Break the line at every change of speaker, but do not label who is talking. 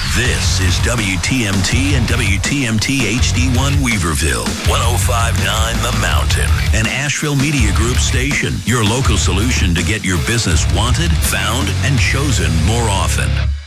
This is WTMT and WTMT HD1 Weaverville, 105.9 The Mountain, an Asheville Media Group station, your local solution to get your business wanted, found, and chosen more often.